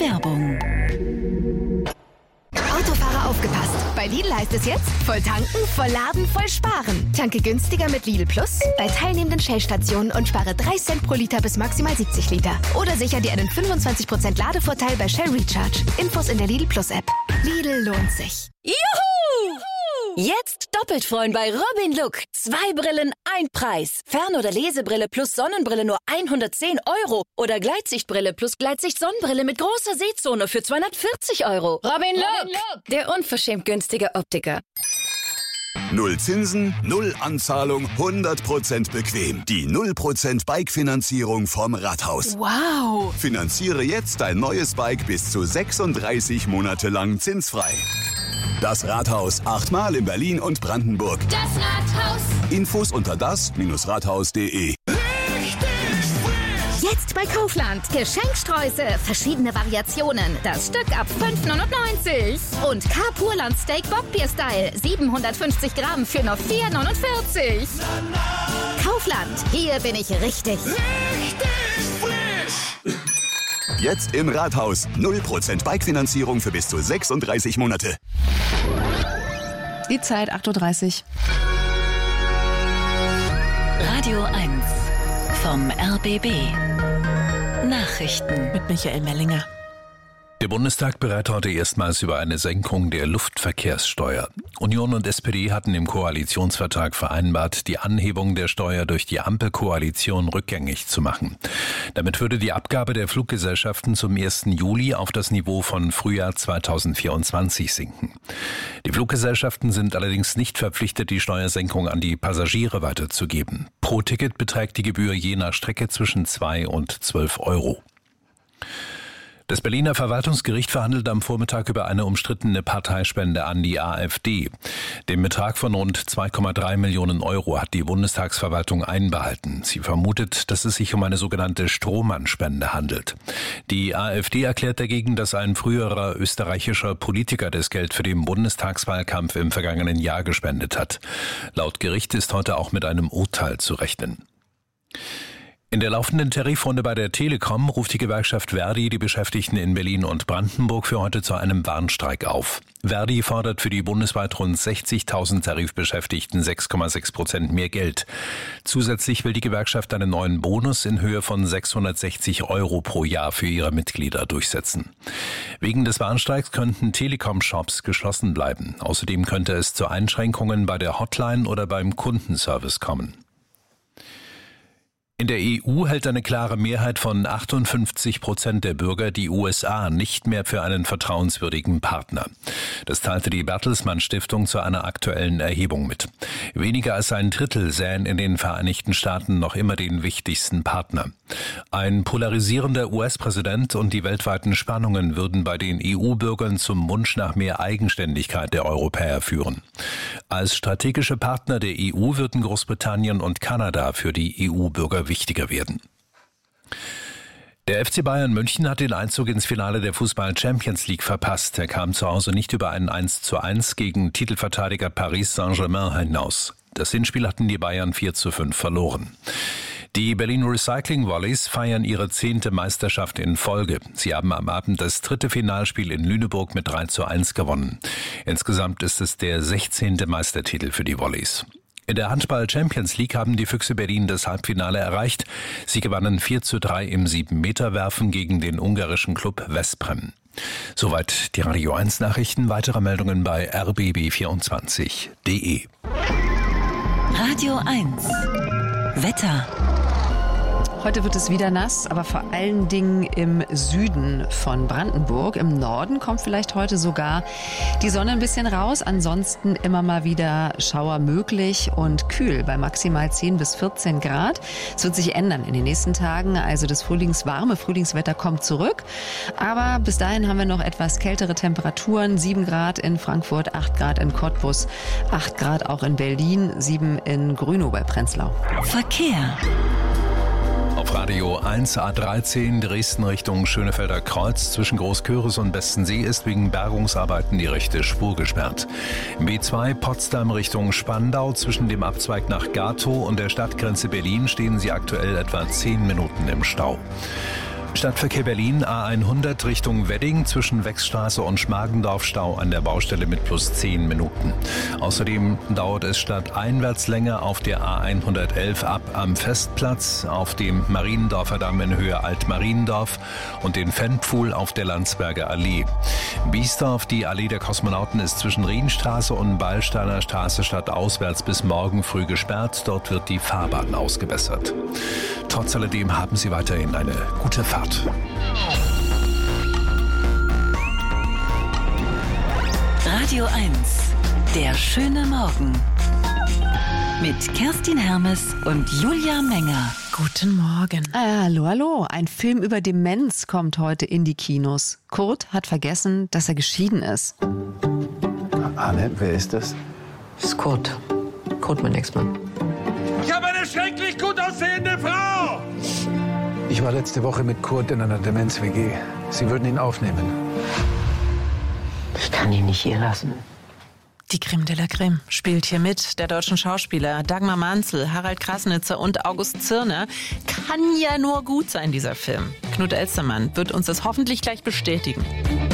Werbung. Autofahrer aufgepasst. Bei Lidl heißt es jetzt, voll tanken, voll laden, voll sparen. Tanke günstiger mit Lidl Plus bei teilnehmenden Shell-Stationen und spare 3 Cent pro Liter bis maximal 70 Liter. Oder sicher dir einen 25% Ladevorteil bei Shell Recharge. Infos in der Lidl Plus App. Lidl lohnt sich. Juhu! Jetzt doppelt freuen bei Robin Look. 2 Brillen, 1 Preis. Fern- oder Lesebrille plus Sonnenbrille nur 110 €. Oder Gleitsichtbrille plus Gleitsicht-Sonnenbrille mit großer Sehzone für 240 €. Robin Look, der unverschämt günstige Optiker. Null Zinsen, null Anzahlung, 100% bequem. Die 0% Bike-Finanzierung vom Rathaus. Wow! Finanziere jetzt dein neues Bike bis zu 36 Monate lang zinsfrei. Das Rathaus, 8-mal in Berlin und Brandenburg. Das Rathaus. Infos unter das-rathaus.de. Jetzt bei Kaufland. Geschenksträuße, verschiedene Variationen. Das Stück ab 5,99 €. Und Carpurland Steak Bockbier-Style. 750 Gramm für nur 4,49 €. Kaufland, hier bin ich richtig. Jetzt im Rathaus. 0% Bike-Finanzierung für bis zu 36 Monate. Die Zeit 8:30 Uhr. Radio 1 vom RBB. Nachrichten Mit Michael Mellinger. Der Bundestag berät heute erstmals über eine Senkung der Luftverkehrssteuer. Union und SPD hatten im Koalitionsvertrag vereinbart, die Anhebung der Steuer durch die Ampelkoalition rückgängig zu machen. Damit würde die Abgabe der Fluggesellschaften zum 1. Juli auf das Niveau von Frühjahr 2024 sinken. Die Fluggesellschaften sind allerdings nicht verpflichtet, die Steuersenkung an die Passagiere weiterzugeben. Pro Ticket beträgt die Gebühr je nach Strecke zwischen 2 und 12 €. Das Berliner Verwaltungsgericht verhandelt am Vormittag über eine umstrittene Parteispende an die AfD. Den Betrag von rund 2,3 Millionen € hat die Bundestagsverwaltung einbehalten. Sie vermutet, dass es sich um eine sogenannte Strohmann-Spende handelt. Die AfD erklärt dagegen, dass ein früherer österreichischer Politiker das Geld für den Bundestagswahlkampf im vergangenen Jahr gespendet hat. Laut Gericht ist heute auch mit einem Urteil zu rechnen. In der laufenden Tarifrunde bei der Telekom ruft die Gewerkschaft Verdi die Beschäftigten in Berlin und Brandenburg für heute zu einem Warnstreik auf. Verdi fordert für die bundesweit rund 60.000 Tarifbeschäftigten 6,6% mehr Geld. Zusätzlich will die Gewerkschaft einen neuen Bonus in Höhe von 660 € pro Jahr für ihre Mitglieder durchsetzen. Wegen des Warnstreiks könnten Telekom-Shops geschlossen bleiben. Außerdem könnte es zu Einschränkungen bei der Hotline oder beim Kundenservice kommen. In der EU hält eine klare Mehrheit von 58% der Bürger die USA nicht mehr für einen vertrauenswürdigen Partner. Das teilte die Bertelsmann Stiftung zu einer aktuellen Erhebung mit. Weniger als ein Drittel sähen in den Vereinigten Staaten noch immer den wichtigsten Partner. Ein polarisierender US-Präsident und die weltweiten Spannungen würden bei den EU-Bürgern zum Wunsch nach mehr Eigenständigkeit der Europäer führen. Als strategische Partner der EU würden Großbritannien und Kanada für die EU-Bürger wichtiger werden. Der FC Bayern München hat den Einzug ins Finale der Fußball-Champions League verpasst. Er kam zu Hause nicht über ein 1:1 gegen Titelverteidiger Paris Saint-Germain hinaus. Das Hinspiel hatten die Bayern 4:5 verloren. Die Berlin Recycling Volleys feiern ihre 10. Meisterschaft in Folge. Sie haben am Abend das 3. Finalspiel in Lüneburg mit 3:1 gewonnen. Insgesamt ist es der 16. Meistertitel für die Volleys. In der Handball-Champions League haben die Füchse Berlin das Halbfinale erreicht. Sie gewannen 4:3 im 7-Meter-Werfen gegen den ungarischen Klub Veszprém. Soweit die Radio 1 Nachrichten. Weitere Meldungen bei rbb24.de. Radio 1 Wetter. Heute wird es wieder nass, aber vor allen Dingen im Süden von Brandenburg. Im Norden kommt vielleicht heute sogar die Sonne ein bisschen raus. Ansonsten immer mal wieder Schauer möglich und kühl bei maximal 10 bis 14 Grad. Es wird sich ändern in den nächsten Tagen. Also das warme Frühlingswetter kommt zurück. Aber bis dahin haben wir noch etwas kältere Temperaturen. 7 Grad in Frankfurt, 8 Grad in Cottbus, 8 Grad auch in Berlin, 7 in Grünow bei Prenzlau. Verkehr. Auf Radio 1 A13 Dresden Richtung Schönefelder Kreuz zwischen Großköris und Bestensee ist wegen Bergungsarbeiten die rechte Spur gesperrt. B2 Potsdam Richtung Spandau zwischen dem Abzweig nach Gatow und der Stadtgrenze Berlin stehen Sie aktuell etwa 10 Minuten im Stau. Stadtverkehr Berlin, A100 Richtung Wedding zwischen Wechsstraße und Schmargendorf Stau an der Baustelle mit plus 10 Minuten. Außerdem dauert es stadteinwärts länger auf der A111 ab am Festplatz, auf dem Mariendorfer Damm in Höhe Altmariendorf und den Fanpfuhl auf der Landsberger Allee. Biesdorf, die Allee der Kosmonauten, ist zwischen Rienstraße und Ballsteiner Straße stadtauswärts bis morgen früh gesperrt. Dort wird die Fahrbahn ausgebessert. Trotz alledem haben Sie weiterhin eine gute Fahrt. Radio 1, der schöne Morgen. Mit Kerstin Hermes und Julia Menger. Guten Morgen. Hallo, hallo. Ein Film über Demenz kommt heute in die Kinos. Kurt hat vergessen, dass er geschieden ist. Anne, wer ist das? Das ist Kurt. Kurt, mein Ex-Mann. Ich habe eine schrecklich gut aussehende Frau! Ich war letzte Woche mit Kurt in einer Demenz-WG. Sie würden ihn aufnehmen. Ich kann ihn nicht hier lassen. Die Creme de la Creme spielt hier mit. Der deutschen Schauspieler Dagmar Manzel, Harald Krasnitzer und August Zirner. Kann ja nur gut sein, dieser Film. Knut Elstermann wird uns das hoffentlich gleich bestätigen.